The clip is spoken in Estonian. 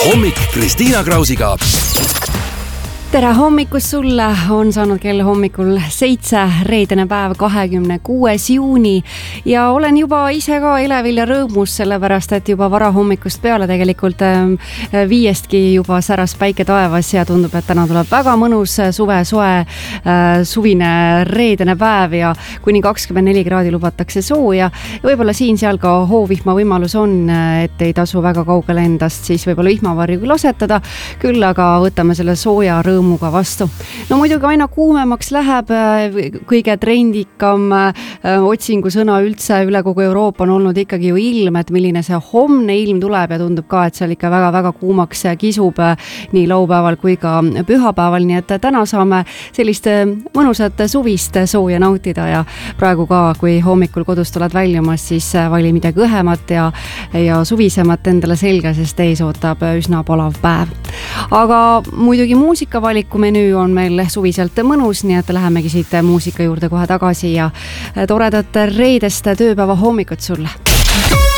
hommik Kristiina Krausiga. Tere hommikust sulle, on saanud kell hommikul 7, reedene päev 26. juuni ja olen juba ise ka elevil ja rõõmus, sellepärast et juba varahommikust peale tegelikult 5-ski juba säras päike taevas ja tundub, et täna tuleb väga mõnus soe suvine reedene päev ja kuni 24 kraadi lubatakse sooja. Võib-olla siin-seal ka hoovihma võimalus on, et ei tasu väga kaugele endast, siis võib-olla vihmavarju lasetada, küll aga võtame selle sooja rõõmuga vastu. No muidugi aina kuumemaks läheb, kõige trendikam otsingusõna üldse üle kogu Euroopa on olnud ikkagi ju ilm, et milline see homne ilm tuleb ja tundub ka, et seal ikka väga-väga kuumaks kisub nii laupäeval kui ka pühapäeval, nii et täna saame sellist mõnusat suvist sooja nautida ja praegu ka, kui hommikul kodust oled väljumas, siis vali midagi õhemat ja suvisemat endale selga, sest ees ootab üsna palav päev. Aga muidugi muusikavaliku menüü on meil suviselt mõnus, nii et lähemegi siit muusika juurde kohe tagasi ja toredat reedest tööpäeva hommikut sulle.